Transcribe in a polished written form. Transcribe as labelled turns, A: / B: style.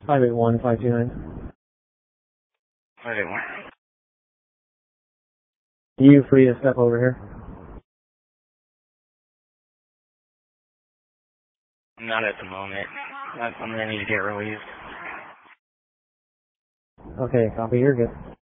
A: 581-529.
B: 581.
A: Are you free to step over here?
B: Not at the moment. I'm going to need to get relieved.
A: Okay, copy. You're good.